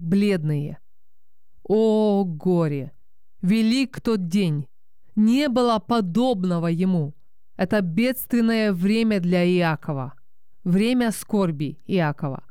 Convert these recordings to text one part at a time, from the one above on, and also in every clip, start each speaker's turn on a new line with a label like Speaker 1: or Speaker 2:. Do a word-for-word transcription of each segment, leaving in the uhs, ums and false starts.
Speaker 1: бледные. О, горе! Велик тот день! Не было подобного ему. Это бедственное время для Иакова, время скорби Иакова.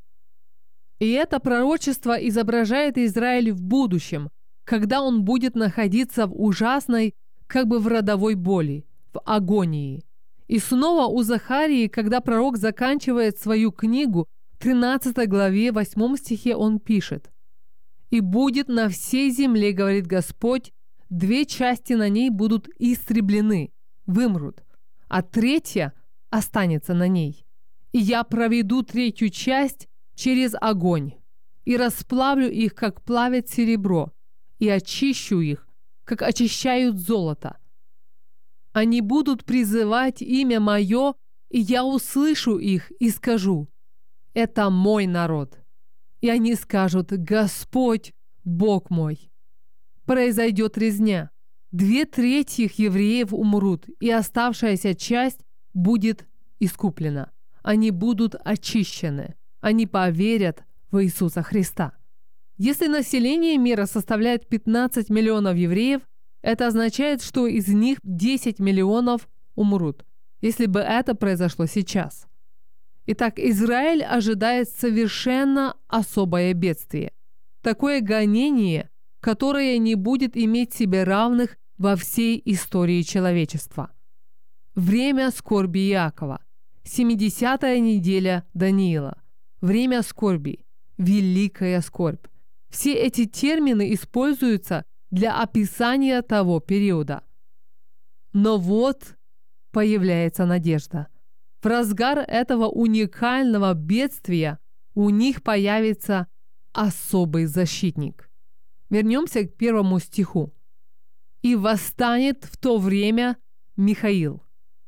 Speaker 1: И это пророчество изображает Израиль в будущем, когда он будет находиться в ужасной, как бы в родовой боли, в агонии. И снова у Захарии, когда пророк заканчивает свою книгу, в тринадцатой главе, восьмом стихе он пишет: «И будет на всей земле, говорит Господь, две части на ней будут истреблены, вымрут, а третья останется на ней. И я проведу третью часть через огонь, и расплавлю их, как плавят серебро, и очищу их, как очищают золото. Они будут призывать имя мое, и я услышу их и скажу: это мой народ. И они скажут: Господь, Бог мой». Произойдет резня. Две трети евреев умрут, и оставшаяся часть будет искуплена. Они будут очищены. Они поверят в Иисуса Христа. Если население мира составляет пятнадцать миллионов евреев, это означает, что из них десять миллионов умрут, если бы это произошло сейчас. Итак, Израиль ожидает совершенно особое бедствие. Такое гонение, которое не будет иметь себе равных во всей истории человечества. Время скорби Иакова. семидесятая неделя Даниила. Время скорби. Великая скорбь. Все эти термины используются для описания того периода. Но вот появляется надежда. В разгар этого уникального бедствия у них появится особый защитник. Вернемся к первому стиху. «И восстанет в то время Михаил».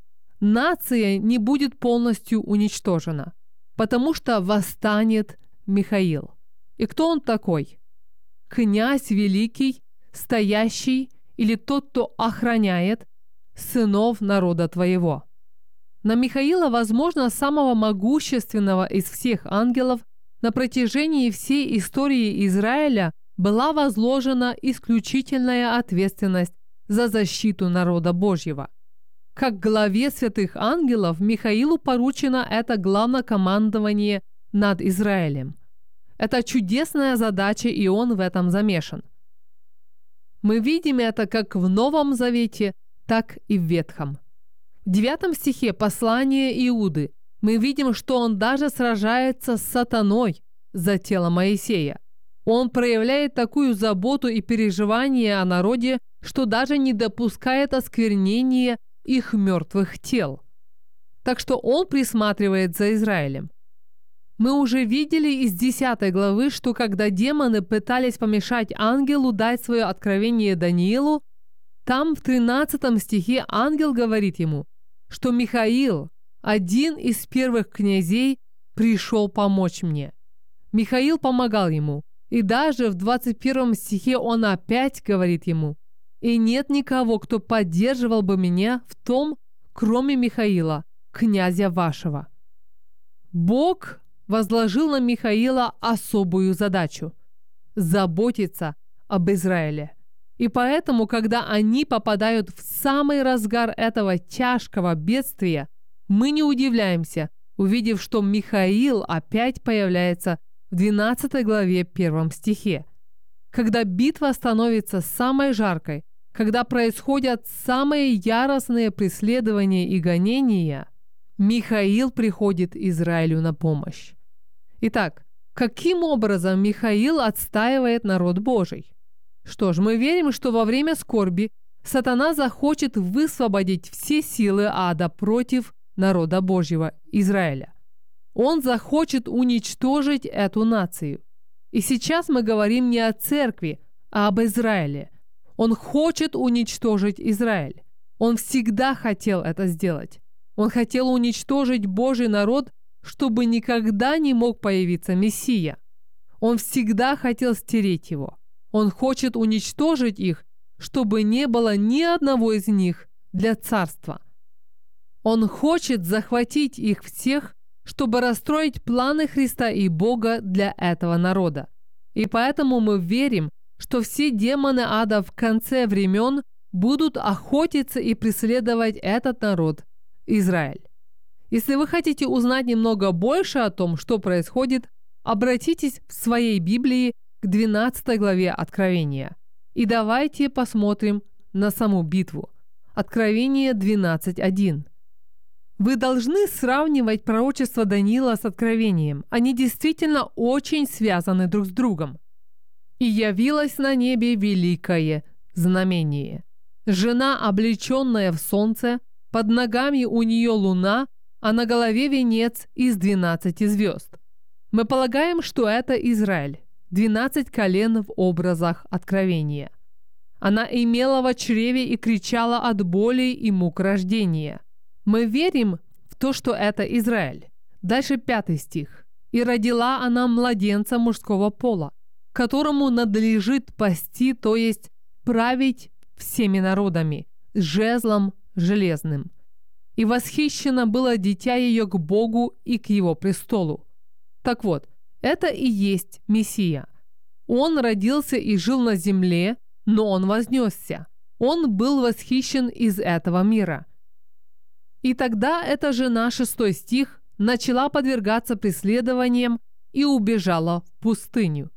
Speaker 1: Нация не будет полностью уничтожена, потому что восстанет Михаил. И кто он такой? Князь великий, стоящий, или тот, кто охраняет сынов народа твоего. На Михаила, возможно, самого могущественного из всех ангелов, на протяжении всей истории Израиля была возложена исключительная ответственность за защиту народа Божьего. Как главе святых ангелов Михаилу поручено это главнокомандование над Израилем. Это чудесная задача, и он в этом замешан. Мы видим это как в Новом Завете, так и в Ветхом. В девятом стихе послания Иуды мы видим, что он даже сражается с сатаной за тело Моисея. Он проявляет такую заботу и переживание о народе, что даже не допускает осквернения их мертвых тел. Так что он присматривает за Израилем. Мы уже видели из десятой главы, что когда демоны пытались помешать ангелу дать свое откровение Даниилу, там в тринадцатом стихе ангел говорит ему, что Михаил, один из первых князей, пришел помочь мне. Михаил помогал ему, и даже в двадцать первом стихе он опять говорит ему: «И нет никого, кто поддерживал бы меня в том, кроме Михаила, князя вашего». Бог возложил на Михаила особую задачу – заботиться об Израиле. И поэтому, когда они попадают в самый разгар этого тяжкого бедствия, мы не удивляемся, увидев, что Михаил опять появляется в двенадцатой главе первом стихе. Когда битва становится самой жаркой, когда происходят самые яростные преследования и гонения, Михаил приходит Израилю на помощь. Итак, каким образом Михаил отстаивает народ Божий? Что ж, мы верим, что во время скорби сатана захочет высвободить все силы ада против народа Божьего, Израиля. Он захочет уничтожить эту нацию. И сейчас мы говорим не о церкви, а об Израиле. Он хочет уничтожить Израиль. Он всегда хотел это сделать. Он хотел уничтожить Божий народ, чтобы никогда не мог появиться Мессия. Он всегда хотел стереть его. Он хочет уничтожить их, чтобы не было ни одного из них для царства. Он хочет захватить их всех, чтобы расстроить планы Христа и Бога для этого народа. И поэтому мы верим, что все демоны ада в конце времен будут охотиться и преследовать этот народ, Израиль. Если вы хотите узнать немного больше о том, что происходит, обратитесь в своей Библии к двенадцатой главе Откровения. И давайте посмотрим на саму битву. Откровение двенадцать один. Вы должны сравнивать пророчество Даниила с Откровением. Они действительно очень связаны друг с другом. «И явилось на небе великое знамение. Жена, облеченная в солнце, под ногами у нее луна, а на голове венец из двенадцати звезд». Мы полагаем, что это Израиль, двенадцать колен в образах Откровения. Она имела в чреве и кричала от боли и мук рождения. Мы верим в то, что это Израиль. Дальше пятый стих. «И родила она младенца мужского пола, которому надлежит пасти, то есть править всеми народами, жезлом железным. И восхищено было дитя ее к Богу и к его престолу». Так вот, это и есть Мессия. Он родился и жил на земле, но он вознесся. Он был восхищен из этого мира. И тогда эта жена, шестой стих, начала подвергаться преследованиям и убежала в пустыню.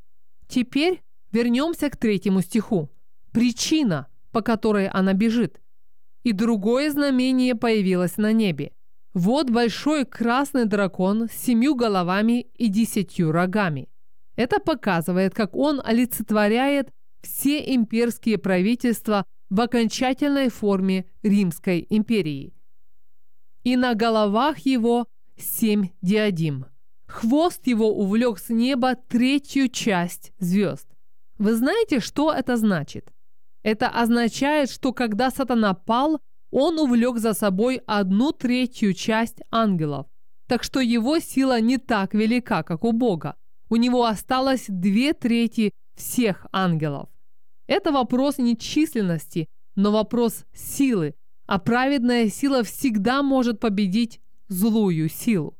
Speaker 1: Теперь вернемся к третьему стиху. Причина, по которой она бежит. «И другое знамение появилось на небе. Вот большой красный дракон с семью головами и десятью рогами». Это показывает, как он олицетворяет все имперские правительства в окончательной форме Римской империи. «И на головах его семь диадим. Хвост его увлек с неба третью часть звезд». Вы знаете, что это значит? Это означает, что когда сатана пал, он увлек за собой одну третью часть ангелов. Так что его сила не так велика, как у Бога. У него осталось две трети всех ангелов. Это вопрос не численности, но вопрос силы. А праведная сила всегда может победить злую силу.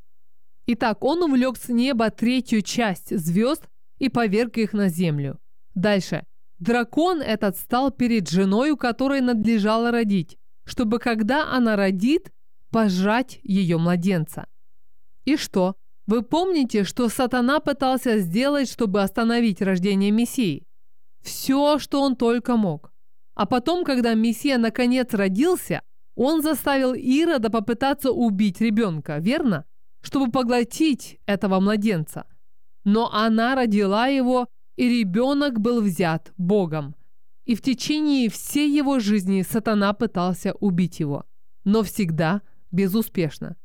Speaker 1: Итак, он увлек с неба третью часть звезд и поверг их на землю. Дальше. Дракон этот стал перед женою, которой надлежало родить, чтобы, когда она родит, пожрать ее младенца. И что? Вы помните, что сатана пытался сделать, чтобы остановить рождение Мессии? Все, что он только мог. А потом, когда Мессия наконец родился, он заставил Ирода попытаться убить ребенка, верно? Чтобы поглотить этого младенца. Но она родила его, и ребенок был взят Богом. И в течение всей его жизни сатана пытался убить его, но всегда безуспешно.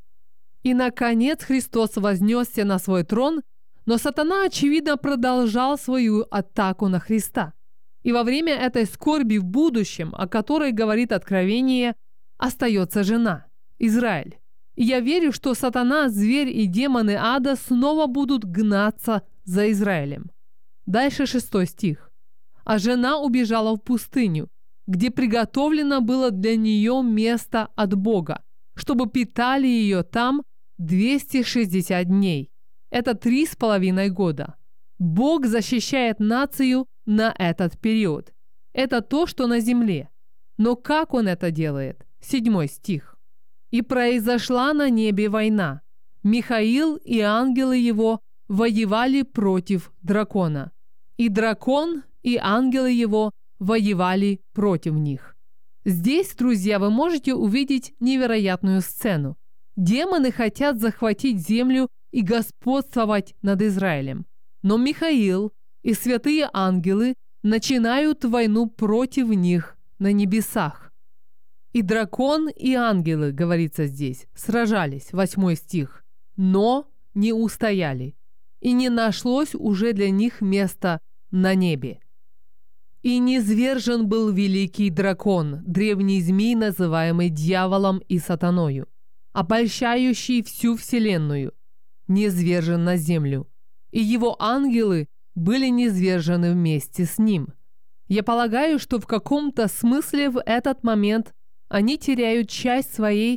Speaker 1: И, наконец, Христос вознесся на свой трон, но сатана, очевидно, продолжал свою атаку на Христа. И во время этой скорби в будущем, о которой говорит Откровение, остается жена, Израиль. И я верю, что сатана, зверь и демоны ада снова будут гнаться за Израилем. Дальше шестой стих. «А жена убежала в пустыню, где приготовлено было для нее место от Бога, чтобы питали ее там двести шестьдесят дней». Это три с половиной года. Бог защищает нацию на этот период. Это то, что на земле. Но как он это делает? Седьмой стих. «И произошла на небе война. Михаил и ангелы его воевали против дракона. И дракон и ангелы его воевали против них». Здесь, друзья, вы можете увидеть невероятную сцену. Демоны хотят захватить землю и господствовать над Израилем. Но Михаил и святые ангелы начинают войну против них на небесах. «И дракон, и ангелы», говорится здесь, сражались, восьмой стих, но не устояли, и не нашлось уже для них места на небе. «И низвержен был великий дракон, древний змей, называемый дьяволом и сатаною, обольщающий всю вселенную, низвержен на землю, и его ангелы были низвержены вместе с ним». Я полагаю, что в каком-то смысле в этот момент они теряют часть своей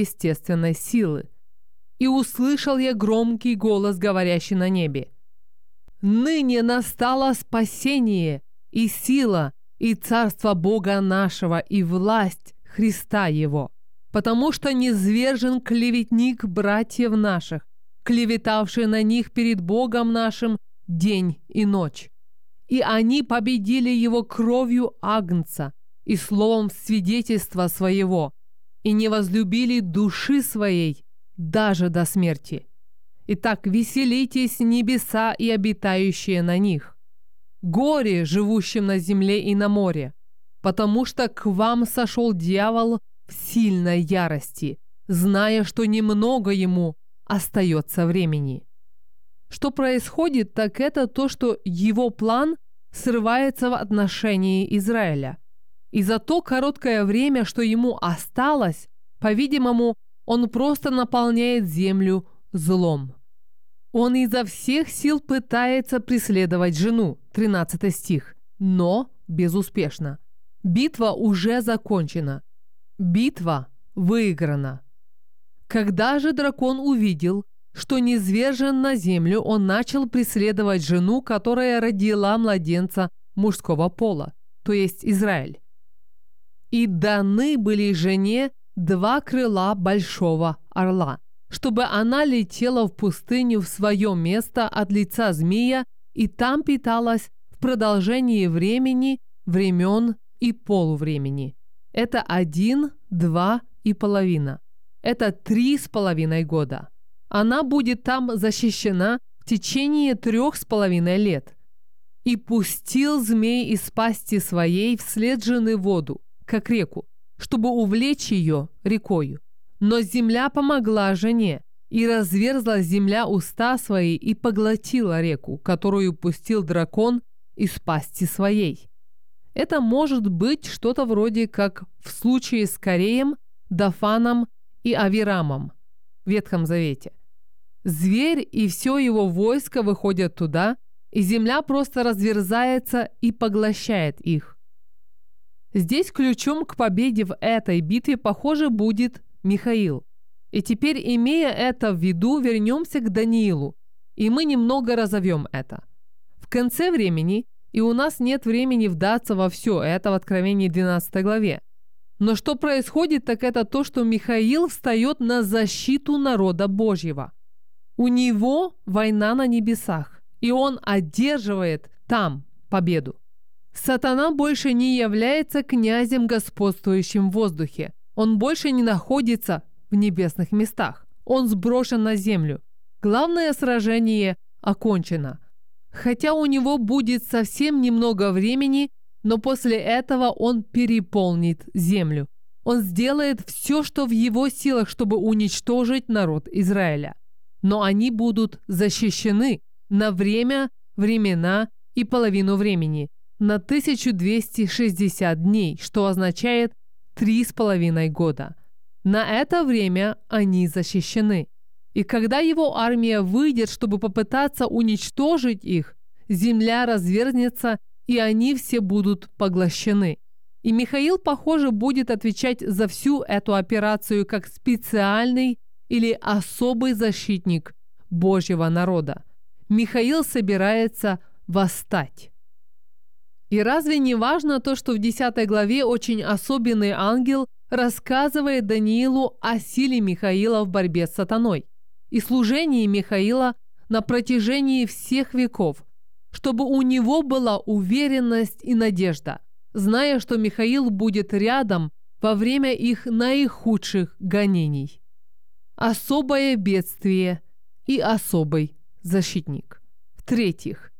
Speaker 1: сверхъестественной силы. «И услышал я громкий голос, говорящий на небе: ныне настало спасение и сила, и царство Бога нашего, и власть Христа Его, потому что низвержен клеветник братьев наших, клеветавший на них перед Богом нашим день и ночь. И они победили его кровью агнца и словом свидетельства своего, и не возлюбили души своей даже до смерти. Итак, веселитесь, небеса и обитающие на них, горе, живущим на земле и на море, потому что к вам сошел дьявол в сильной ярости, зная, что немного ему остается времени. Что происходит, так это то, что его план срывается в отношении Израиля. И за то короткое время, что ему осталось, по-видимому, он просто наполняет землю злом. Он изо всех сил пытается преследовать жену, тринадцатый стих, но безуспешно. Битва уже закончена. Битва выиграна. Когда же дракон увидел, что низвержен на землю, он начал преследовать жену, которая родила младенца мужского пола, то есть Израиль. И даны были жене два крыла большого орла, чтобы она летела в пустыню в свое место от лица змея и там питалась в продолжении времени, времен и полувремени. Это один, два и половина. Это три с половиной года. Она будет там защищена в течение трех с половиной лет. И пустил змей из пасти своей вслед жены воду, как реку, чтобы увлечь ее рекою. Но земля помогла жене, и разверзла земля уста свои и поглотила реку, которую пустил дракон из пасти своей. Это может быть что-то вроде как в случае с Кореем, Дафаном и Авирамом в Ветхом Завете. Зверь и все его войско выходят туда, и земля просто разверзается и поглощает их. Здесь ключом к победе в этой битве, похоже, будет Михаил. И теперь, имея это в виду, вернемся к Даниилу, и мы немного разовьем это. В конце времени, и у нас нет времени вдаться во все это в Откровении двенадцатой главе, но что происходит, так это то, что Михаил встает на защиту народа Божьего. У него война на небесах, и он одерживает там победу. Сатана больше не является князем, господствующим в воздухе. Он больше не находится в небесных местах. Он сброшен на землю. Главное сражение окончено. Хотя у него будет совсем немного времени, но после этого он переполнит землю. Он сделает все, что в его силах, чтобы уничтожить народ Израиля. Но они будут защищены на время, времена и половину времени, на тысячу двести шестьдесят дней, что означает три с половиной года. На это время они защищены. И когда его армия выйдет, чтобы попытаться уничтожить их, земля разверзнется, и они все будут поглощены. И Михаил, похоже, будет отвечать за всю эту операцию как специальный или особый защитник Божьего народа. Михаил собирается восстать. И разве не важно то, что в десятой главе очень особенный ангел рассказывает Даниилу о силе Михаила в борьбе с сатаной и служении Михаила на протяжении всех веков, чтобы у него была уверенность и надежда, зная, что Михаил будет рядом во время их наихудших гонений. Особое бедствие и особый защитник. В-третьих,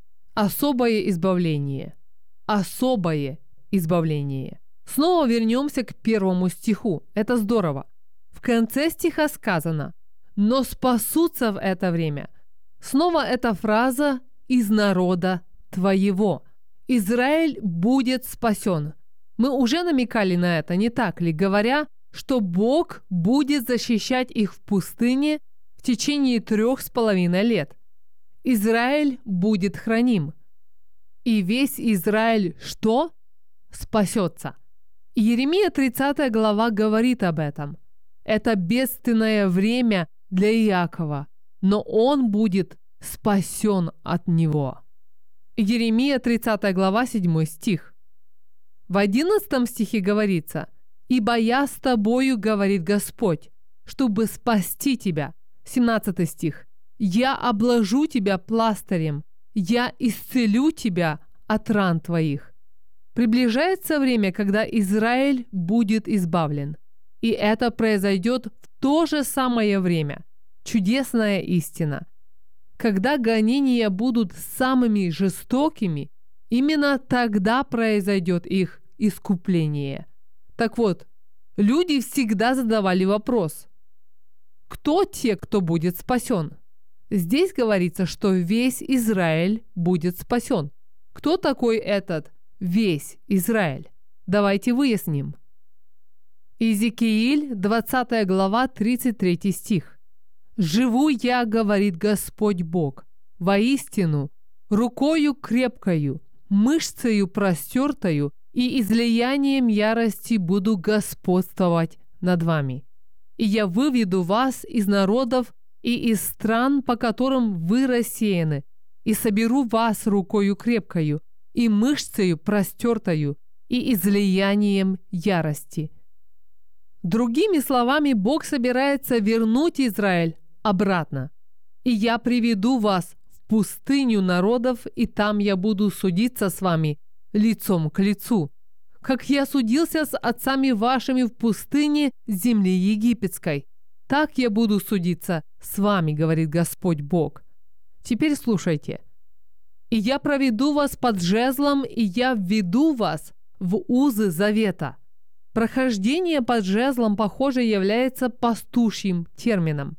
Speaker 1: особое избавление. Особое избавление. Снова вернемся к первому стиху. Это здорово. В конце стиха сказано «но спасутся в это время». Снова эта фраза «из народа твоего». Израиль будет спасен. Мы уже намекали на это, не так ли, говоря, что Бог будет защищать их в пустыне в течение трех с половиной лет. Израиль будет храним. И весь Израиль что? Спасется. Иеремия тридцатая глава говорит об этом. Это бедственное время для Иакова, но он будет спасен от него». Иеремия тридцатая глава, седьмой стих. В одиннадцатом стихе говорится: «Ибо я с тобою, говорит Господь, чтобы спасти тебя». семнадцатый стих. «Я обложу тебя пластырем, я исцелю тебя от ран твоих». Приближается время, когда Израиль будет избавлен. И это произойдет в то же самое время. Чудесная истина. Когда гонения будут самыми жестокими, именно тогда произойдет их искупление. Так вот, люди всегда задавали вопрос: кто те, кто будет спасен? Здесь говорится, что весь Израиль будет спасен. Кто такой этот весь Израиль? Давайте выясним. Иезекииль, двадцатая глава, тридцать третий стих. «Живу я, говорит Господь Бог, воистину, рукою крепкою, мышцею простертою и излиянием ярости буду господствовать над вами. И я выведу вас из народов и из стран, по которым вы рассеяны, и соберу вас рукою крепкою и мышцею простертою и излиянием ярости». Другими словами, Бог собирается вернуть Израиль обратно. «И я приведу вас в пустыню народов, и там я буду судиться с вами лицом к лицу, как я судился с отцами вашими в пустыне земли египетской. Так я буду судиться с вами, говорит Господь Бог». Теперь слушайте. «И я проведу вас под жезлом, и я введу вас в узы завета». Прохождение под жезлом, похоже, является пастушьим термином.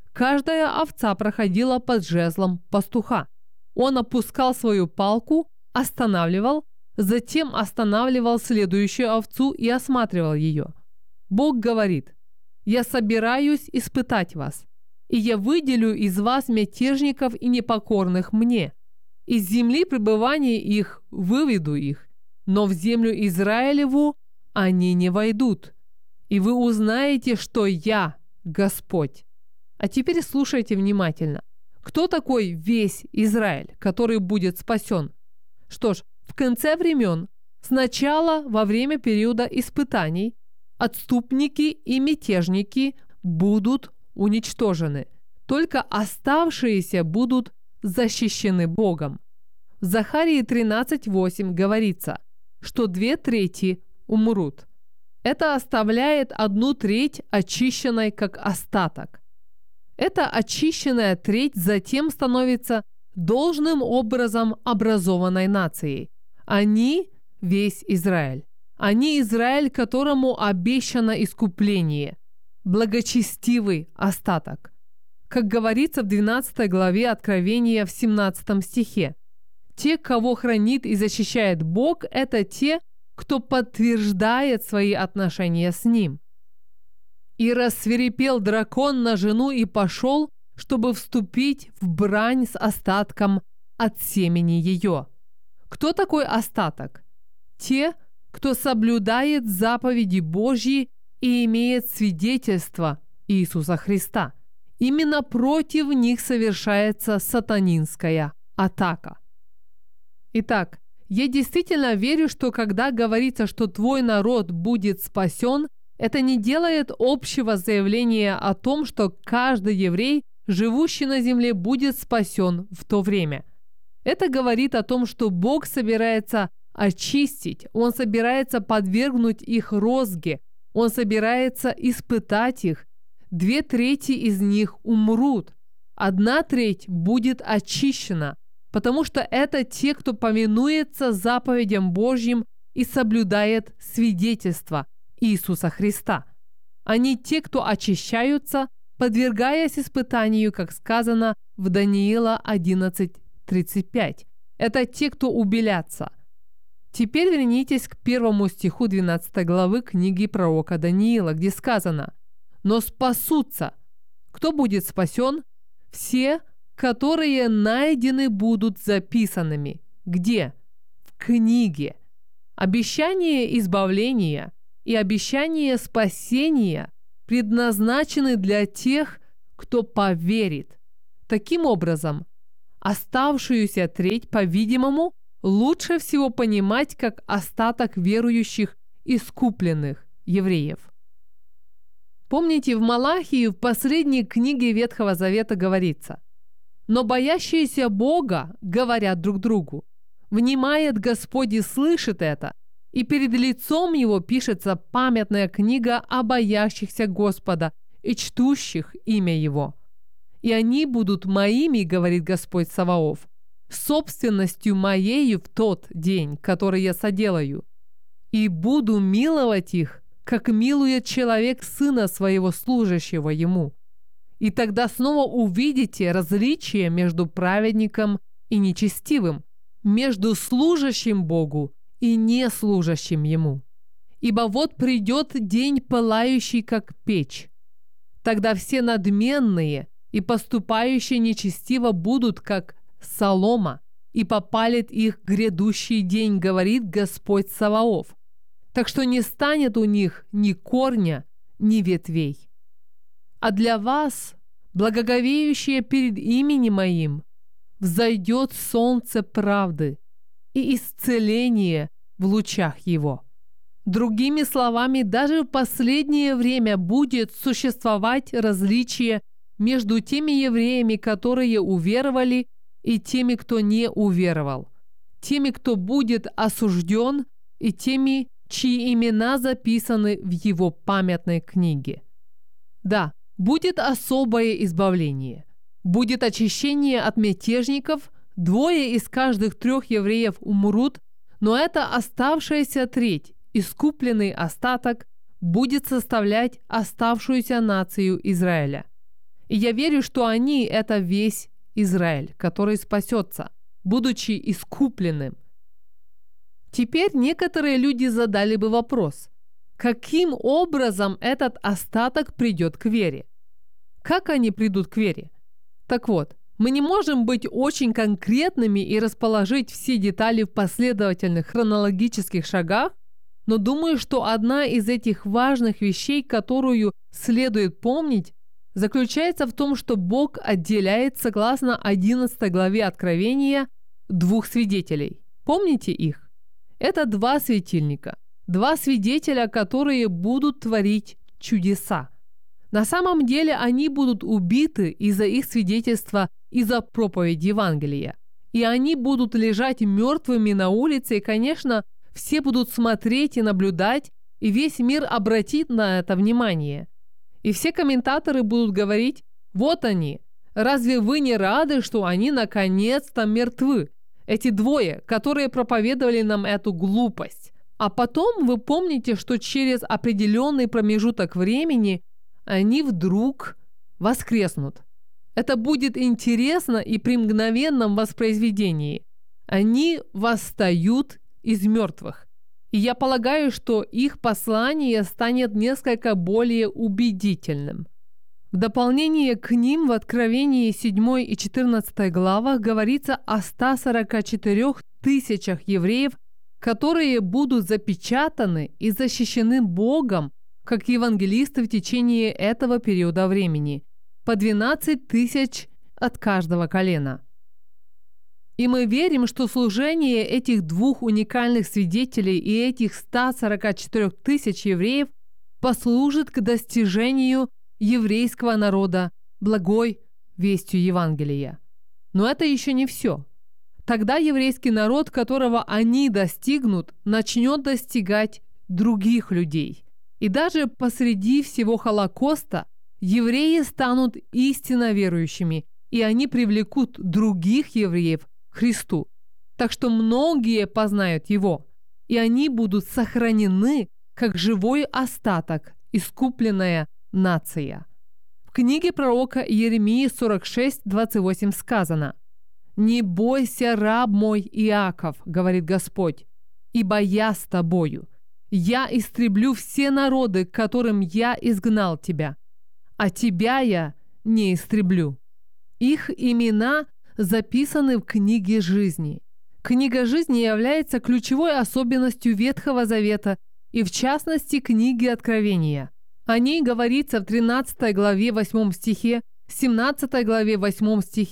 Speaker 1: Каждая овца проходила под жезлом пастуха. Он опускал свою палку, останавливал, затем останавливал следующую овцу и осматривал ее. Бог говорит: «Я собираюсь испытать вас, и я выделю из вас мятежников и непокорных мне. Из земли пребывания их выведу их, но в землю Израилеву они не войдут. И вы узнаете, что я Господь». А теперь слушайте внимательно. Кто такой весь Израиль, который будет спасен? Что ж, в конце времен, сначала во время периода испытаний, отступники и мятежники будут уничтожены. Только оставшиеся будут защищены Богом. В Захарии тринадцать восемь говорится, что две трети умрут. Это оставляет одну треть очищенной как остаток. Эта очищенная треть затем становится должным образом образованной нацией. Они – весь Израиль. Они – Израиль, которому обещано искупление, благочестивый остаток. Как говорится в двенадцатой главе Откровения в семнадцатом стихе, те, кого хранит и защищает Бог, это те, кто подтверждает свои отношения с Ним. «И рассвирепел дракон на жену и пошел, чтобы вступить в брань с остатком от семени ее». Кто такой остаток? Те, кто соблюдает заповеди Божьи и имеет свидетельство Иисуса Христа. Именно против них совершается сатанинская атака. Итак, я действительно верю, что когда говорится, что твой народ будет спасен, это не делает общего заявления о том, что каждый еврей, живущий на земле, будет спасен в то время. Это говорит о том, что Бог собирается очистить, Он собирается подвергнуть их розге, Он собирается испытать их. Две трети из них умрут, одна треть будет очищена, потому что это те, кто повинуется заповедям Божьим и соблюдает свидетельство Иисуса Христа. Они те, кто очищаются, подвергаясь испытанию, как сказано в Даниила одиннадцать тридцать пять. Это те, кто убелятся. Теперь вернитесь к первому стиху двенадцатой главы книги пророка Даниила, где сказано: «Но спасутся». Кто будет спасен? Все, которые найдены будут записанными. Где? В книге. Обещание избавления и обещание спасения предназначены для тех, кто поверит. Таким образом, Оставшуюся треть, по-видимому, лучше всего понимать как остаток верующих искупленных евреев. Помните, в Малахии, в последней книге Ветхого Завета говорится: «Но боящиеся Бога говорят друг другу, внимает Господь и слышит это, и перед лицом Его пишется памятная книга о боящихся Господа и чтущих имя Его. И они будут моими, говорит Господь Саваоф, собственностью моею в тот день, который я соделаю, и буду миловать их, как милует человек сына своего, служащего ему. И тогда снова увидите различие между праведником и нечестивым, между служащим Богу и неслужащим Ему. Ибо вот придет день, пылающий, как печь. Тогда все надменные и поступающие нечестиво будут, как солома, и попалит их грядущий день, говорит Господь Саваоф. Так что не станет у них ни корня, ни ветвей. А для вас, благоговеющие перед именем Моим, взойдет солнце правды и исцеление в лучах его». Другими словами, даже в последнее время будет существовать различие между теми евреями, которые уверовали, и теми, кто не уверовал, теми, кто будет осужден, и теми, чьи имена записаны в его памятной книге. Да, будет особое избавление, будет очищение от мятежников, двое из каждых трех евреев умрут, но эта оставшаяся треть, искупленный остаток, будет составлять оставшуюся нацию Израиля. И я верю, что они – это весь Израиль, который спасется, будучи искупленным. Теперь некоторые люди задали бы вопрос: каким образом этот остаток придет к вере? Как они придут к вере? Так вот, мы не можем быть очень конкретными и расположить все детали в последовательных хронологических шагах, но думаю, что одна из этих важных вещей, которую следует помнить, заключается в том, что Бог отделяет, согласно одиннадцатой главе Откровения, двух свидетелей. Помните их? Это два светильника, два свидетеля, которые будут творить чудеса. На самом деле они будут убиты из-за их свидетельства, из-за проповеди Евангелия. И они будут лежать мертвыми на улице, и, конечно, все будут смотреть и наблюдать, и весь мир обратит на это внимание. И все комментаторы будут говорить: вот они, разве вы не рады, что они наконец-то мертвы? Эти двое, которые проповедовали нам эту глупость. А потом вы помните, что через определенный промежуток времени они вдруг воскреснут. Это будет интересно и при мгновенном воспроизведении. Они восстают из мертвых. И я полагаю, что их послание станет несколько более убедительным. В дополнение к ним в Откровении седьмой и четырнадцатой главах говорится о ста сорока четырёх тысячах евреев, которые будут запечатаны и защищены Богом как евангелисты в течение этого периода времени, по двенадцать тысяч от каждого колена. И мы верим, что служение этих двух уникальных свидетелей и этих ста сорока четырёх тысяч евреев послужит к достижению еврейского народа благой вестью Евангелия. Но это еще не все. Тогда еврейский народ, которого они достигнут, начнет достигать других людей. И даже посреди всего Холокоста евреи станут истинно верующими, и они привлекут других евреев к Христу. Так что многие познают Его, и они будут сохранены как живой остаток, искупленная нация. В книге пророка Иеремии сорок шесть, двадцать восемь сказано: «Не бойся, раб мой Иаков, говорит Господь, ибо я с тобою. Я истреблю все народы, к которым я изгнал тебя, а тебя я не истреблю». Их имена записаны в книге жизни. Книга жизни является ключевой особенностью Ветхого Завета и, в частности, книги Откровения. О ней говорится в тринадцатой главе восьмом стихе, семнадцатой главе восьмом стихе,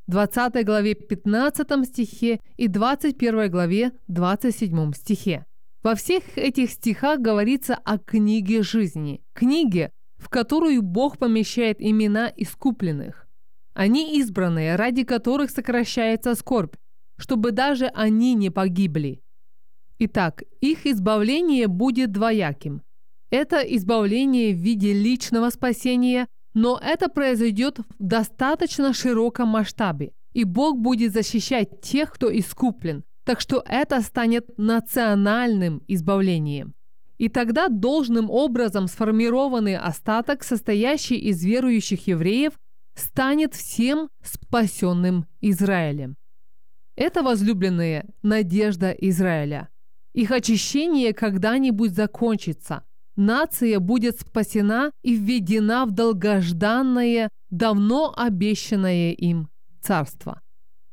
Speaker 1: двадцатой главе пятнадцатом стихе и двадцать первой главе двадцать седьмом стихе. Во всех этих стихах говорится о книге жизни, книге, в которую Бог помещает имена искупленных. Они избранные, ради которых сокращается скорбь, чтобы даже они не погибли. Итак, их избавление будет двояким. Это избавление в виде личного спасения, но это произойдет в достаточно широком масштабе, и Бог будет защищать тех, кто искуплен, так что это станет национальным избавлением. И тогда должным образом сформированный остаток, состоящий из верующих евреев, станет всем спасенным Израилем. Это, возлюбленные, надежда Израиля. Их очищение когда-нибудь закончится. Нация будет спасена и введена в долгожданное, давно обещанное им царство.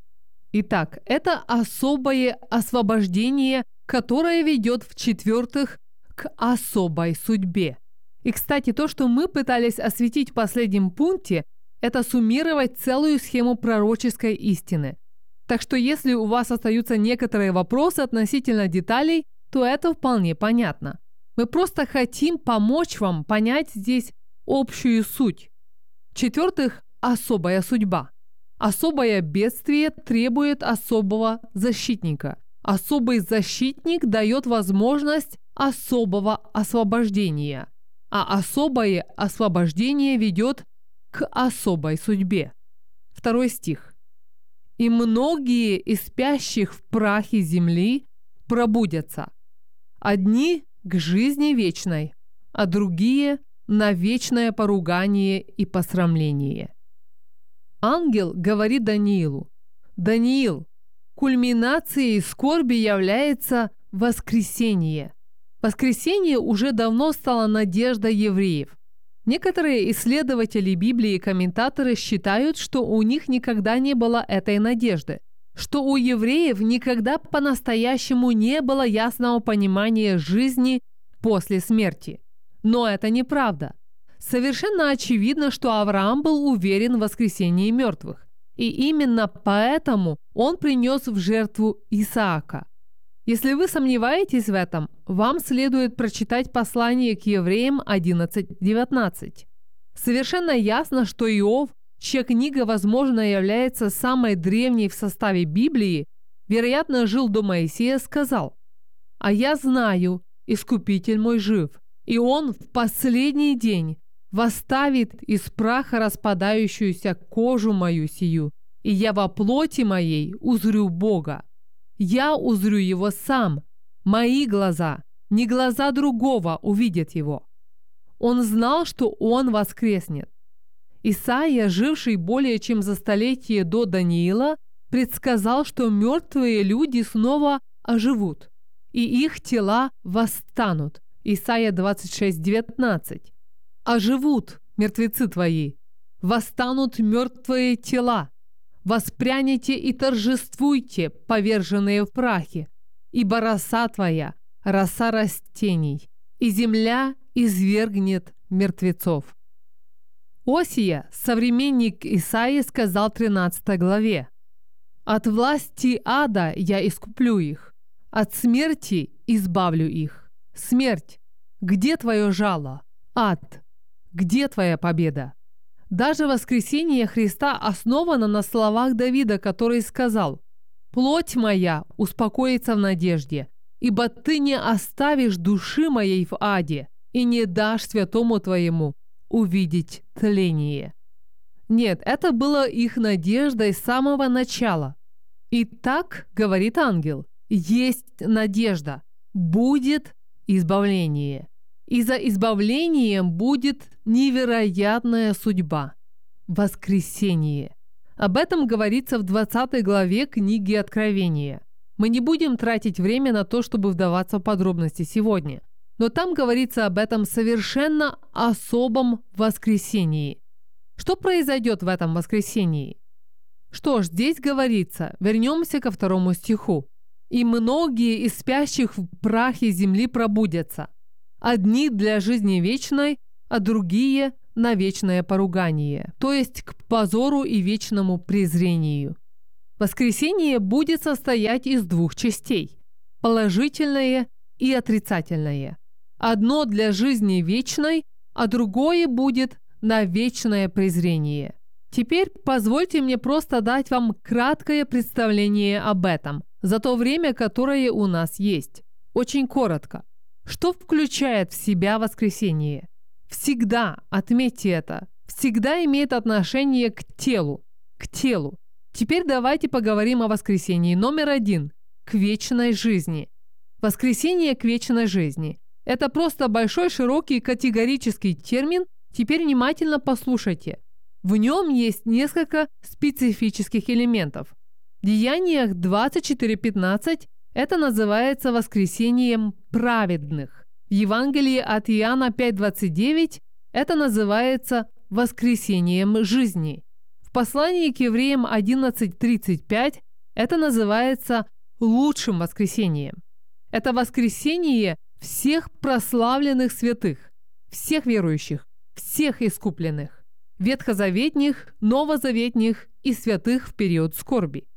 Speaker 1: Итак, это особое освобождение, которое ведет, в-четвертых, к особой судьбе. И, кстати, то, что мы пытались осветить в последнем пункте, это суммировать целую схему пророческой истины. Так что если у вас остаются некоторые вопросы относительно деталей, то это вполне понятно. Мы просто хотим помочь вам понять здесь общую суть. В-четвертых, особая судьба. Особое бедствие требует особого защитника. Особый защитник дает возможность особого освобождения, а особое освобождение ведет к особой судьбе. Второй стих. «И многие из спящих в прахе земли пробудятся, одни к жизни вечной, а другие на вечное поругание и посрамление». Ангел говорит Даниилу: «Даниил, кульминацией скорби является воскресение». Воскресение уже давно стало надеждой евреев. Некоторые исследователи Библии и комментаторы считают, что у них никогда не было этой надежды, что у евреев никогда по-настоящему не было ясного понимания жизни после смерти. Но это неправда. Совершенно очевидно, что Авраам был уверен в воскресении мертвых. И именно поэтому он принес в жертву Исаака. Если вы сомневаетесь в этом, вам следует прочитать послание к евреям одиннадцать девятнадцать. Совершенно ясно, что Иов, чья книга, возможно, является самой древней в составе Библии, вероятно, жил до Моисея, сказал: «А я знаю, Искупитель мой жив, и он в последний день восставит из праха распадающуюся кожу мою сию, и я во плоти моей узрю Бога. Я узрю его сам, мои глаза, не глаза другого увидят его». Он знал, что он воскреснет. Исаия, живший более чем за столетие до Даниила, предсказал, что мертвые люди снова оживут, и их тела восстанут. Исайя двадцать шесть девятнадцать. «Оживут мертвецы твои, восстанут мертвые тела. Воспряните и торжествуйте, поверженные в прахе, ибо роса твоя, роса растений, и земля извергнет мертвецов». Осия, современник Исаии, сказал в тринадцатой главе: «От власти ада я искуплю их, от смерти избавлю их. Смерть, где твое жало? Ад, где твоя победа?» Даже воскресение Христа основано на словах Давида, который сказал: «Плоть моя успокоится в надежде, ибо ты не оставишь души моей в аде и не дашь святому твоему увидеть тление». Нет, это было их надеждой с самого начала. И так, говорит ангел, есть надежда, будет избавление. И за избавлением будет невероятная судьба – воскресение. Об этом говорится в двадцатой главе книги Откровения. Мы не будем тратить время на то, чтобы вдаваться в подробности сегодня. Но там говорится об этом совершенно особом воскресении. Что произойдет в этом воскресении? Что ж, здесь говорится, вернемся ко второму стиху. «И многие из спящих в прахе земли пробудятся, одни для жизни вечной, а другие на вечное поругание, то есть к позору и вечному презрению. Воскресение будет состоять из двух частей – положительное и отрицательное. Одно для жизни вечной, а другое будет на вечное презрение. Теперь позвольте мне просто дать вам краткое представление об этом за то время, которое у нас есть. Очень коротко. Что включает в себя воскресение? Всегда, отметьте это, всегда имеет отношение к телу, к телу. Теперь давайте поговорим о воскресении номер один – к вечной жизни. Воскресение к вечной жизни – это просто большой, широкий, категорический термин. Теперь внимательно послушайте. В нем есть несколько специфических элементов. В Деяниях двадцать четыре пятнадцать это называется воскресением праведных. В Евангелии от Иоанна пять двадцать девять это называется воскресением жизни. В послании к евреям одиннадцать тридцать пять это называется лучшим воскресением. Это воскресение всех прославленных святых, всех верующих, всех искупленных, ветхозаветних, новозаветних и святых в период скорби.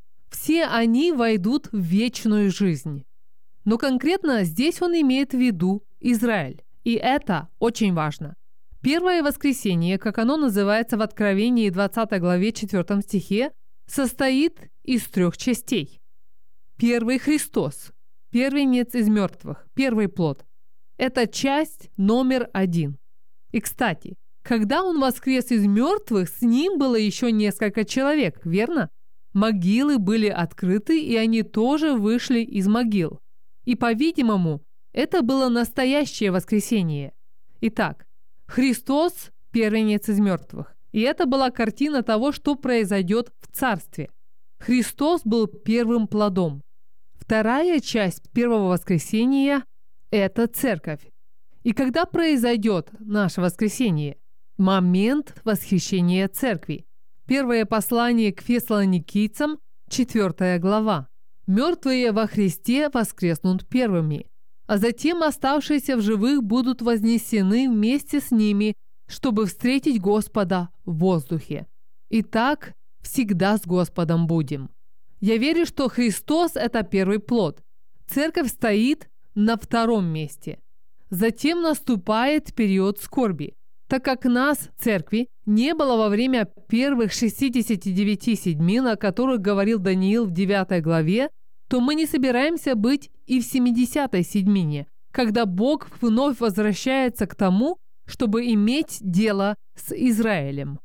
Speaker 1: Все они войдут в вечную жизнь. Но конкретно здесь он имеет в виду Израиль. И это очень важно. Первое воскресение, как оно называется в Откровении двадцатой главе четвёртом стихе, состоит из трех частей. Первый – Христос, первенец из мертвых, первый плод. Это часть номер один. И, кстати, когда он воскрес из мертвых, с ним было еще несколько человек, верно? Могилы были открыты, и они тоже вышли из могил. И, по-видимому, это было настоящее воскресение. Итак, Христос – первенец из мертвых. И это была картина того, что произойдет в Царстве. Христос был первым плодом. Вторая часть первого воскресения – это Церковь. И когда произойдет наше воскресение? Момент восхищения Церкви. Первое послание к Фессалоникийцам, четвёртая глава. Мертвые во Христе воскреснут первыми, а затем оставшиеся в живых будут вознесены вместе с ними, чтобы встретить Господа в воздухе. Итак, всегда с Господом будем. Я верю, что Христос – это первый плод. Церковь стоит на втором месте. Затем наступает период скорби. Так как нас, церкви, не было во время первых шестидесяти девяти седьмин, о которых говорил Даниил в девятой главе, то мы не собираемся быть и в семидесятой седьмине, когда Бог вновь возвращается к тому, чтобы иметь дело с Израилем.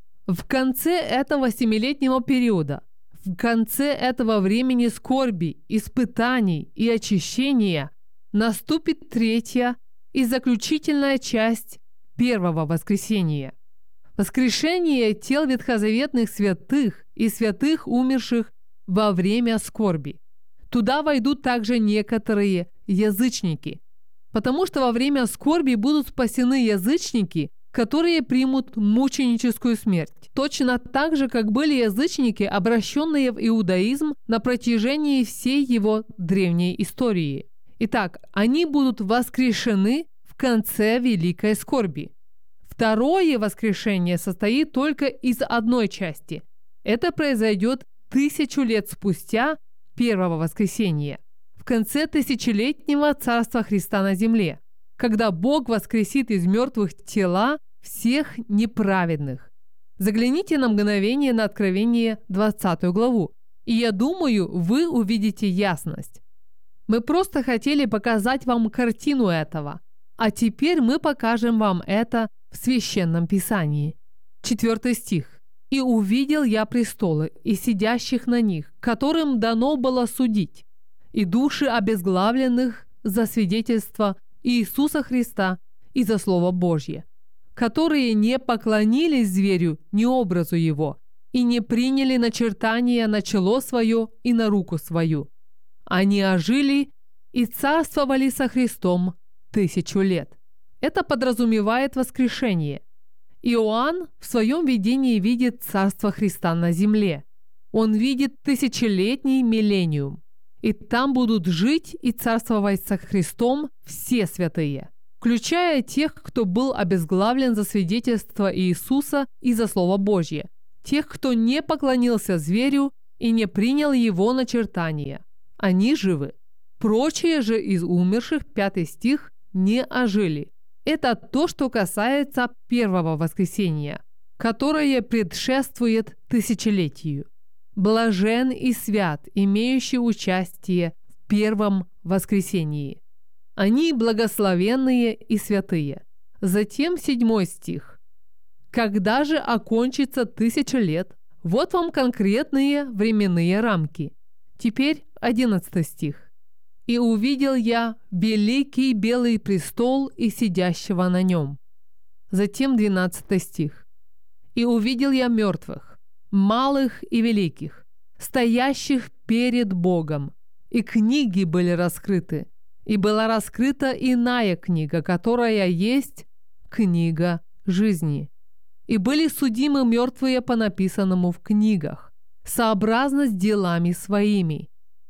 Speaker 1: В конце этого семилетнего периода, в конце этого времени скорби, испытаний и очищения наступит третья и заключительная часть первого воскресения. Воскрешение тел ветхозаветных святых и святых, умерших во время скорби. Туда войдут также некоторые язычники, потому что во время скорби будут спасены язычники, которые примут мученическую смерть. Точно так же, как были язычники, обращенные в иудаизм на протяжении всей его древней истории. Итак, они будут воскрешены в конце великой скорби. Второе воскрешение состоит только из одной части. Это произойдет тысячу лет спустя первого воскресения, в конце тысячелетнего царства Христа на земле, когда Бог воскресит из мертвых тела всех неправедных. Загляните на мгновение на Откровение двадцатую главу, и я думаю, вы увидите ясность. Мы просто хотели показать вам картину этого, а теперь мы покажем вам это в Священном Писании. Четвертый стих. «И увидел я престолы и сидящих на них, которым дано было судить, и души обезглавленных за свидетельство Иисуса Христа и за Слово Божье, которые не поклонились зверю ни образу его, и не приняли начертания на чело свое и на руку свою. Они ожили и царствовали со Христом тысячу лет». Это подразумевает воскрешение. Иоанн в своем видении видит царство Христа на земле. Он видит тысячелетний миллениум. И там будут жить и царствовать со Христом все святые, включая тех, кто был обезглавлен за свидетельство Иисуса и за Слово Божье, тех, кто не поклонился зверю и не принял его начертания. Они живы. Прочие же из умерших, пятый стих, не ожили. Это то, что касается первого воскресения, которое предшествует тысячелетию. Блажен и свят, имеющий участие в первом воскресении. Они благословенные и святые. Затем седьмой стих. Когда же окончится тысяча лет, вот вам конкретные временные рамки. Теперь одиннадцатый стих. «И увидел я великий белый престол и сидящего на нем». Затем двенадцатый стих. «И увидел я мертвых, малых и великих, стоящих перед Богом, и книги были раскрыты, и была раскрыта иная книга, которая есть книга жизни. И были судимы мертвые по написанному в книгах, сообразно с делами своими.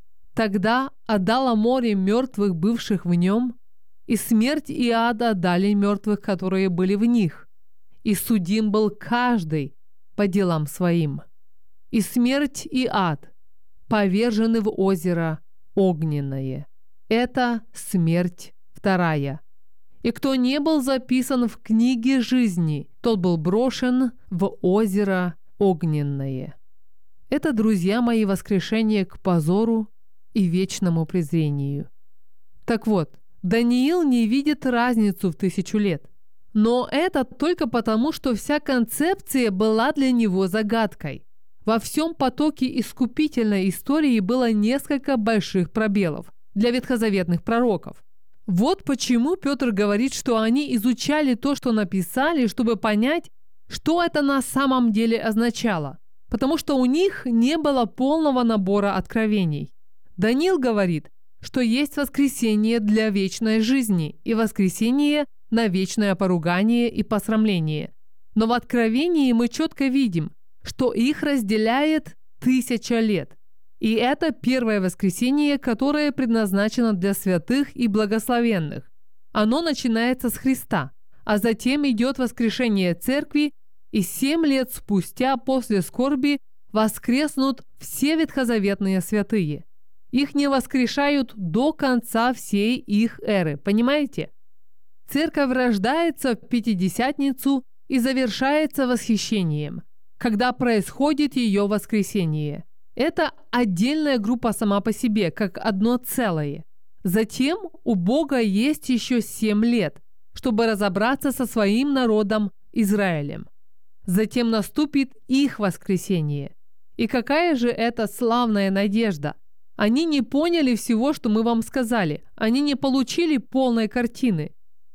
Speaker 1: Тогда отдало море мертвых, бывших в нем, и смерть и ад отдали мертвых, которые были в них. И судим был каждый по делам своим. И смерть и ад повержены в озеро огненное. Это смерть вторая. И кто не был записан в книге жизни, тот был брошен в озеро огненное. Это, друзья мои, воскрешение к позору и вечному презрению. Так вот, Даниил не видит разницу в тысячу лет. Но это только потому, что вся концепция была для него загадкой. Во всем потоке искупительной истории было несколько больших пробелов для ветхозаветных пророков. Вот почему Петр говорит, что они изучали то, что написали, чтобы понять, что это на самом деле означало, потому что у них не было полного набора откровений. Даниил говорит, что есть воскресение для вечной жизни и воскресение на вечное поругание и посрамление. Но в Откровении мы четко видим, что их разделяет тысяча лет. И это первое воскресение, которое предназначено для святых и благословенных. Оно начинается с Христа, а затем идет воскрешение церкви, и семь лет спустя после скорби воскреснут все ветхозаветные святые. Их не воскрешают до конца всей их эры, понимаете? Церковь рождается в Пятидесятницу и завершается восхищением, когда происходит ее воскресение. Это отдельная группа сама по себе, как одно целое. Затем у Бога есть еще семь лет, чтобы разобраться со своим народом Израилем. Затем наступит их воскресение. И какая же это славная надежда! Они не поняли всего, что мы вам сказали. Они не получили полной картины.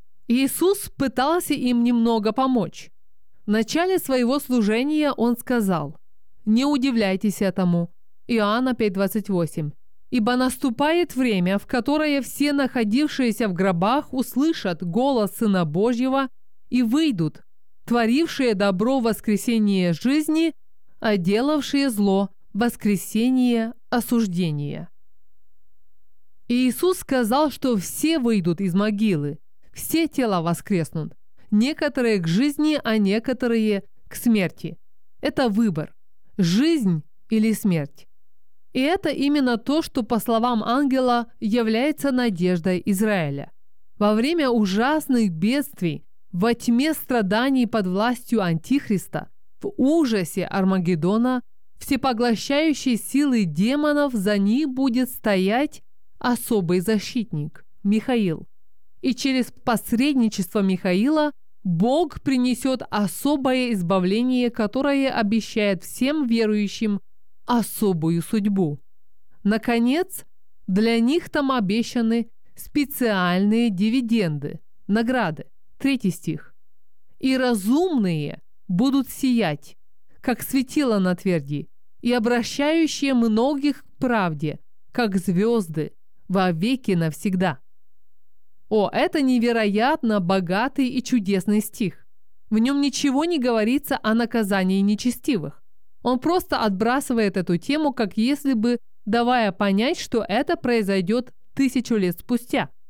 Speaker 1: Иисус пытался им немного помочь. В начале своего служения Он сказал: «Не удивляйтесь этому». Иоанна пять двадцать восемь. «Ибо наступает время, в которое все находившиеся в гробах услышат голос Сына Божьего и выйдут, творившие добро в воскресение жизни, а делавшие зло в воскресение осуждения». Иисус сказал, что все выйдут из могилы, все тела воскреснут, некоторые к жизни, а некоторые к смерти. Это выбор – жизнь или смерть. И это именно то, что, по словам ангела, является надеждой Израиля. Во время ужасных бедствий, во тьме страданий под властью Антихриста, в ужасе Армагеддона, всепоглощающей силы демонов, за ним будет стоять особый защитник – Михаил. И через посредничество Михаила Бог принесет особое избавление, которое обещает всем верующим особую судьбу. Наконец, для них там обещаны специальные дивиденды, награды. Третий стих. «И разумные будут сиять, как светило на тверди, и обращающие многих к правде, как звезды, во веки навсегда». О, это невероятно богатый и чудесный стих. В нем ничего не говорится о наказании нечестивых. Он просто отбрасывает эту тему, как если бы давая понять, что это произойдет тысячу лет спустя.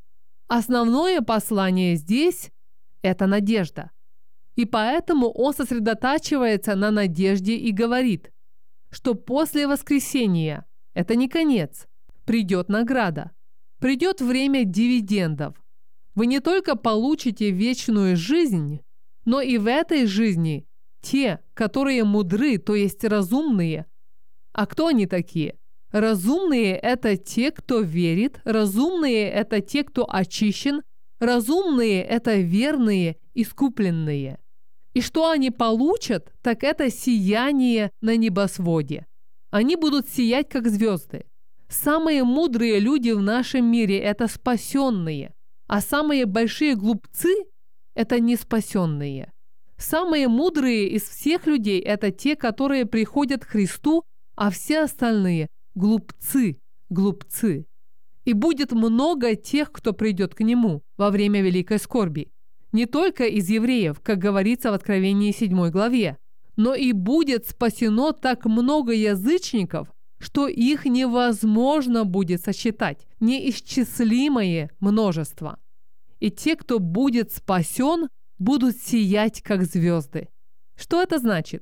Speaker 1: Основное послание здесь – это надежда. И поэтому он сосредотачивается на надежде и говорит, что после воскресения – это не конец, придет награда, придет время дивидендов. Вы не только получите вечную жизнь, но и в этой жизни те, которые мудры, то есть разумные. А кто они такие? Разумные – это те, кто верит, разумные – это те, кто очищен, разумные – это верные, искупленные. И что они получат, так это сияние на небосводе. Они будут сиять, как звезды. Самые мудрые люди в нашем мире – это спасенные, а самые большие глупцы – это неспасенные. Самые мудрые из всех людей – это те, которые приходят к Христу, а все остальные – глупцы, глупцы. И будет много тех, кто придет к Нему во время великой скорби. Не только из евреев, как говорится в Откровении седьмой главе, но и будет спасено так много язычников, что их невозможно будет сосчитать, неисчислимое множество. И те, кто будет спасен, будут сиять, как звезды. Что это значит?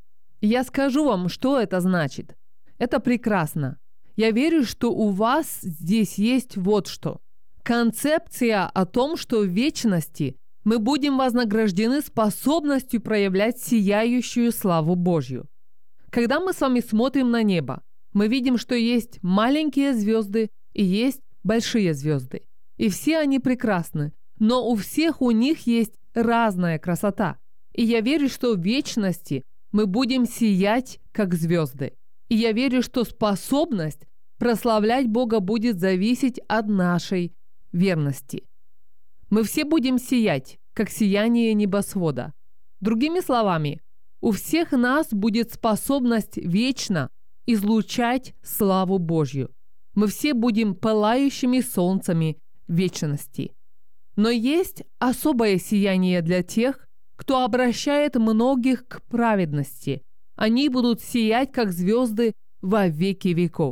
Speaker 1: Я скажу вам, что это значит. Это прекрасно. Я верю, что у вас здесь есть вот что. Концепция о том, что в вечности мы будем вознаграждены способностью проявлять сияющую славу Божью. Когда мы с вами смотрим на небо, мы видим, что есть маленькие звезды и есть большие звезды. И все они прекрасны, но у всех у них есть разная красота. И я верю, что в вечности мы будем сиять, как звезды. И я верю, что способность прославлять Бога будет зависеть от нашей верности. Мы все будем сиять, как сияние небосвода. Другими словами, у всех нас будет способность вечно излучать славу Божью. Мы все будем пылающими солнцами вечности. Но есть особое сияние для тех, кто обращает многих к праведности. Они будут сиять, как звезды, во веки веков.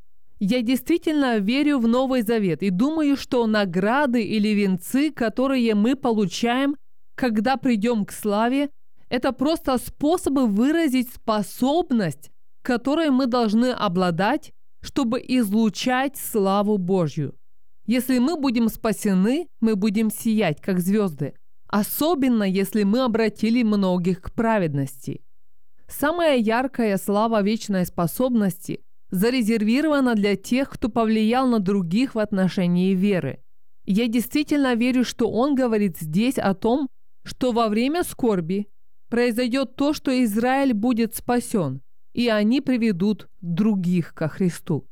Speaker 1: Я действительно верю в Новый Завет и думаю, что награды или венцы, которые мы получаем, когда придем к славе, это просто способы выразить способность, которой мы должны обладать, чтобы излучать славу Божью. Если мы будем спасены, мы будем сиять, как звезды, особенно если мы обратили многих к праведности. Самая яркая слава вечной способности зарезервирована для тех, кто повлиял на других в отношении веры. Я действительно верю, что он говорит здесь о том, что во время скорби произойдет то, что Израиль будет спасен, и они приведут других ко Христу.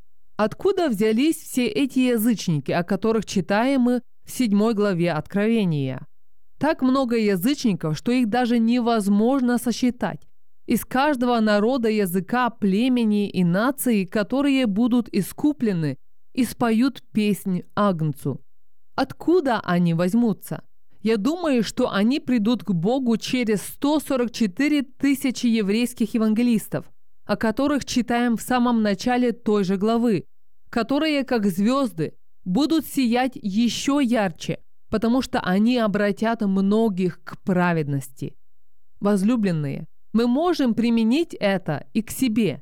Speaker 1: Откуда взялись все эти язычники, о которых читаем мы в седьмой главе Откровения? Так много язычников, что их даже невозможно сосчитать. Из каждого народа, языка, племени и нации, которые будут искуплены и споют песнь Агнцу. Откуда они возьмутся? Я думаю, что они придут к Богу через сто сорок четыре тысячи еврейских евангелистов, о которых читаем в самом начале той же главы, которые, как звезды, будут сиять еще ярче, потому что они обратят многих к праведности. Возлюбленные, мы можем применить это и к себе.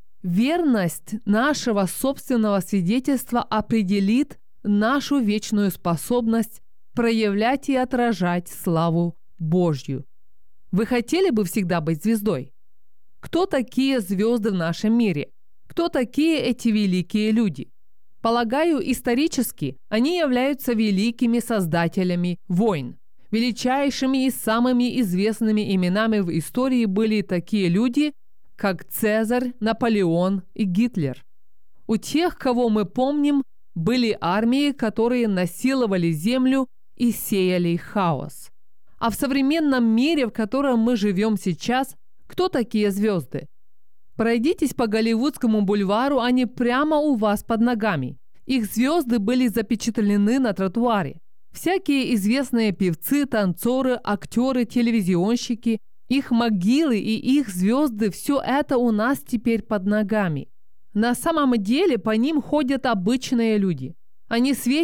Speaker 1: Верность нашего собственного свидетельства определит нашу вечную способность проявлять и отражать славу Божью. Вы хотели бы всегда быть звездой? Кто такие звезды в нашем мире? Кто такие эти великие люди? Полагаю, исторически они являются великими создателями войн. Величайшими и самыми известными именами в истории были такие люди, как Цезарь, Наполеон и Гитлер. У тех, кого мы помним, были армии, которые насиловали землю и сеяли хаос. А в современном мире, в котором мы живем сейчас, кто такие звезды? Пройдитесь по Голливудскому бульвару, они прямо у вас под ногами. Их звезды были запечатлены на тротуаре. Всякие известные певцы, танцоры, актеры, телевизионщики, их могилы и их звезды – все это у нас теперь под ногами. На самом деле по ним ходят обычные люди. Они светят,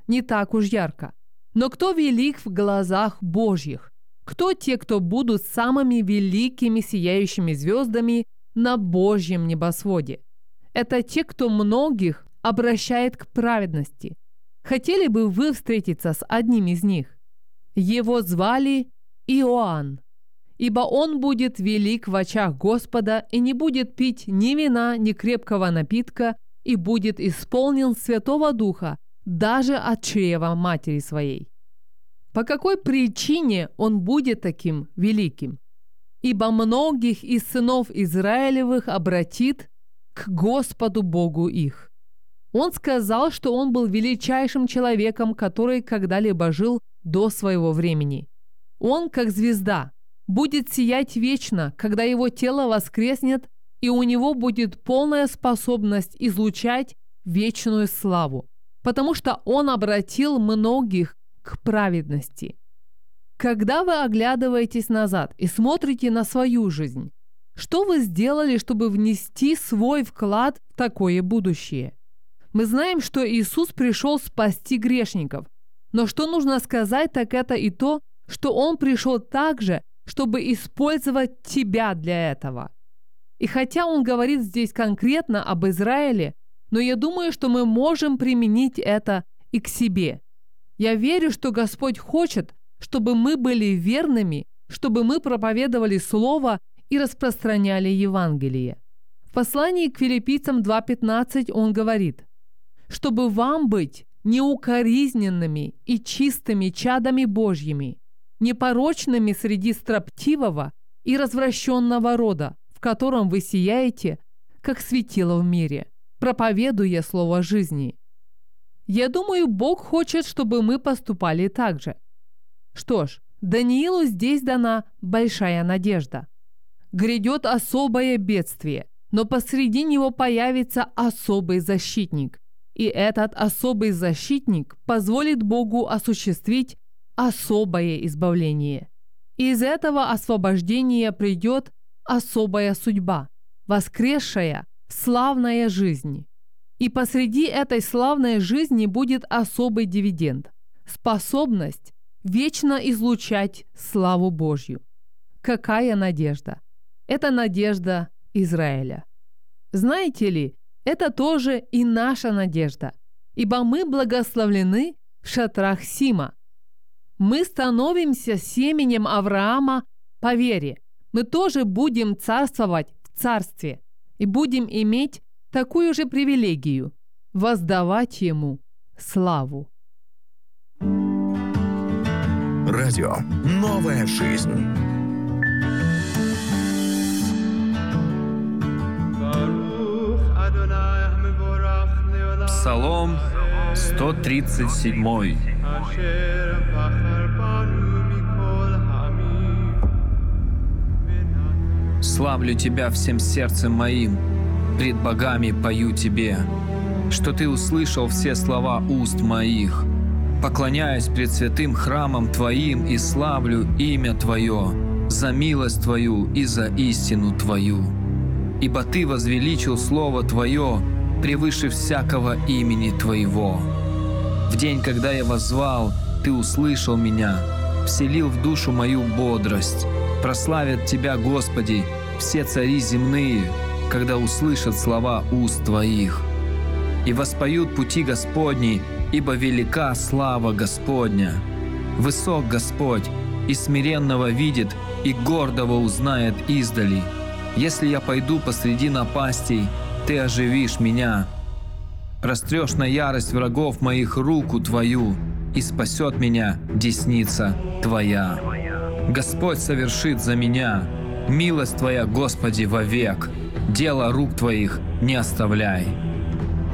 Speaker 1: не так уж ярко. Но кто велик в глазах Божьих? Кто те, кто будут самыми великими сияющими звездами на Божьем небосводе? Это те, кто многих обращает к праведности. Хотели бы вы встретиться с одним из них? Его звали Иоанн. Ибо он будет велик в очах Господа и не будет пить ни вина, ни крепкого напитка, и будет исполнен Святого Духа даже от чрева матери своей. По какой причине он будет таким великим? Ибо многих из сынов Израилевых обратит к Господу Богу их. Он сказал, что он был величайшим человеком, который когда-либо жил до своего времени. Он, как звезда, будет сиять вечно, когда его тело воскреснет, и у него будет полная способность излучать вечную славу, потому что он обратил многих к праведности. Когда вы оглядываетесь назад и смотрите на свою жизнь, что вы сделали, чтобы внести свой вклад в такое будущее? Мы знаем, что Иисус пришел спасти грешников, но что нужно сказать, так это и то, что Он пришел также, чтобы использовать тебя для этого. И хотя Он говорит здесь конкретно об Израиле, но я думаю, что мы можем применить это и к себе. Я верю, что Господь хочет, чтобы мы были верными, чтобы мы проповедовали Слово и распространяли Евангелие. В послании к Филиппийцам два пятнадцать Он говорит: «Чтобы вам быть неукоризненными и чистыми чадами Божьими, непорочными среди строптивого и развращенного рода, в котором вы сияете, как светило в мире, проповедуя слово жизни». Я думаю, Бог хочет, чтобы мы поступали так же. Что ж, Даниилу здесь дана большая надежда. Грядет особое бедствие, но посреди него появится особый защитник. И этот особый защитник позволит Богу осуществить особое избавление. Из этого освобождения придет особая судьба, воскресшая, славная жизнь. И посреди этой славной жизни будет особый дивиденд – способность вечно излучать славу Божью. Какая надежда! Это надежда Израиля. Знаете ли, это тоже и наша надежда, ибо мы благословлены в шатрах Сима. Мы становимся семенем Авраама по вере. Мы тоже будем царствовать в царстве и будем иметь такую же привилегию – воздавать Ему славу.
Speaker 2: Радио «Новая жизнь».
Speaker 3: Псалом сто тридцать семь. Славлю Тебя всем сердцем моим, пред богами пою Тебе, что Ты услышал все слова уст моих. Поклоняюсь пред святым храмом Твоим и славлю имя Твое за милость Твою и за истину Твою. Ибо Ты возвеличил Слово Твое превыше всякого имени Твоего. В день, когда я воззвал, Ты услышал меня, вселил в душу мою бодрость. Прославят Тебя, Господи, все цари земные, когда услышат слова уст Твоих. И воспоют пути Господни, ибо велика слава Господня. Высок Господь, и смиренного видит, и гордого узнает издали. Если я пойду посреди напастей, Ты оживишь меня. Растрешь на ярость врагов моих руку Твою, и спасет меня десница Твоя. Господь совершит за меня, милость Твоя, Господи, вовек. Дело рук Твоих не оставляй.